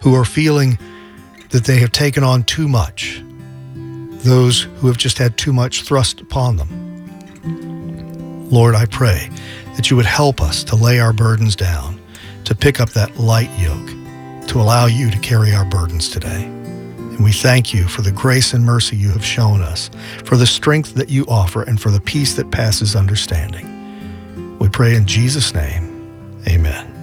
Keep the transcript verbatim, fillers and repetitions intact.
who are feeling that they have taken on too much, those who have just had too much thrust upon them. Lord, I pray that you would help us to lay our burdens down, to pick up that light yoke, to allow you to carry our burdens today. And we thank you for the grace and mercy you have shown us, for the strength that you offer, and for the peace that passes understanding. We pray in Jesus' name, amen.